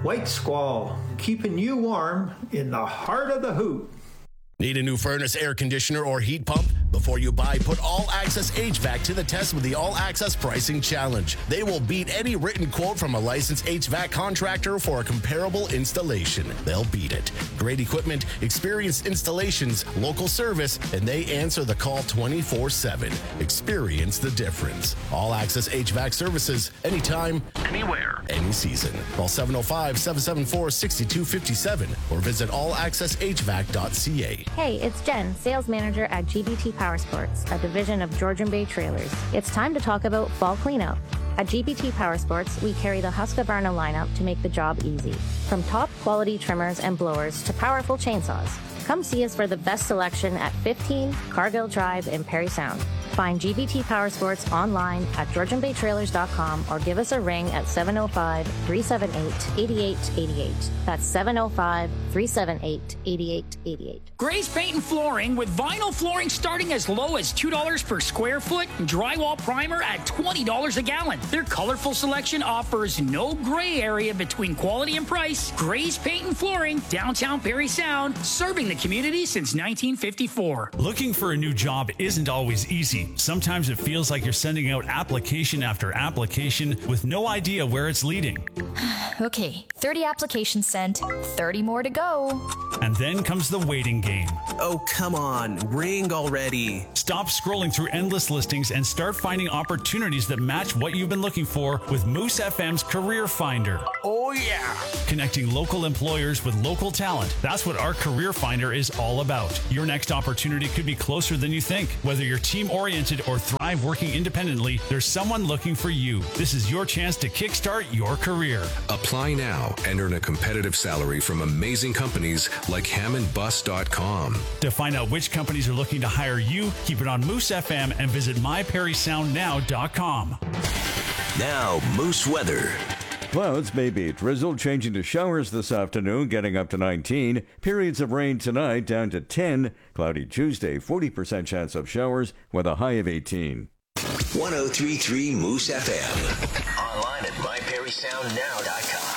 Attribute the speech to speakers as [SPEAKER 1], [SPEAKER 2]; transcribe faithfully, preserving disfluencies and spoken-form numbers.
[SPEAKER 1] White Squall, keeping you warm in the heart of the hoot.
[SPEAKER 2] Need a new furnace, air conditioner, or heat pump? Before you buy, put All Access H V A C to the test with the All Access Pricing Challenge. They will beat any written quote from a licensed H V A C contractor for a comparable installation. They'll beat it. Great equipment, experienced installations, local service, and they answer the call twenty-four seven. Experience the difference. All Access H V A C services, anytime, anywhere, any season. Call seven oh five, seven seven four, six two five seven or visit all access h v a c dot c a.
[SPEAKER 3] Hey, it's Jen, sales manager at G B T Power Sports, a division of Georgian Bay Trailers. It's time to talk about fall cleanup. At G B T Power Sports, we carry the Husqvarna lineup to make the job easy. From top quality trimmers and blowers to powerful chainsaws. Come see us for the best selection at fifteen Cargill Drive in Perry Sound. Find G B T Power Sports online at georgian bay trailers dot com or give us a ring at seven oh five, three seven eight, eight eight eight eight. That's seven oh five, three seven eight, eight eight eight eight.
[SPEAKER 4] Gray's Paint and Flooring, with vinyl flooring starting as low as two dollars per square foot and drywall primer at twenty dollars a gallon. Their colorful selection offers no gray area between quality and price. Gray's Paint and Flooring, downtown Perry Sound, serving the community since nineteen fifty-four.
[SPEAKER 5] Looking for a new job isn't always easy. Sometimes it feels like you're sending out application after application with no idea where it's leading.
[SPEAKER 6] Okay, thirty applications sent, thirty more to go.
[SPEAKER 5] And then comes the waiting game.
[SPEAKER 7] Oh, come on, ring already.
[SPEAKER 5] Stop scrolling through endless listings and start finding opportunities that match what you've been looking for with Moose F M's Career Finder.
[SPEAKER 4] Oh, yeah.
[SPEAKER 5] Connecting local employers with local talent. That's what our Career Finder is all about. Your next opportunity could be closer than you think. Whether you're team-oriented or thrive working independently, there's someone looking for you. This is your chance to kickstart your career.
[SPEAKER 8] Apply now and earn a competitive salary from amazing companies like hammond bus dot com.
[SPEAKER 5] To find out which companies are looking to hire you, keep it on Moose F M and visit my perry sound now dot com.
[SPEAKER 9] Now, Moose weather.
[SPEAKER 10] Clouds, maybe drizzle, changing to showers this afternoon, getting up to nineteen. Periods of rain tonight, down to ten. Cloudy Tuesday, forty percent chance of showers with a high of eighteen.
[SPEAKER 9] one oh three point three Moose F M. Online at my perry sound now dot com.